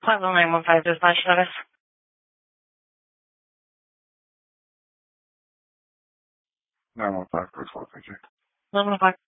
Platinum 915 dispatch service. 915, please hold, thank you. 915.